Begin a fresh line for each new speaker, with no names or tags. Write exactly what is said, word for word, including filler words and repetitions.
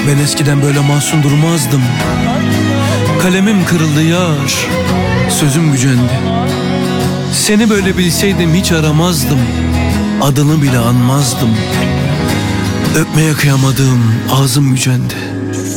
Ben eskiden böyle masum durmazdım. Kalemim kırıldı yar, sözüm gücendi. Seni böyle bilseydim hiç aramazdım, adını bile anmazdım. Öpmeye kıyamadım, ağzım gücendi.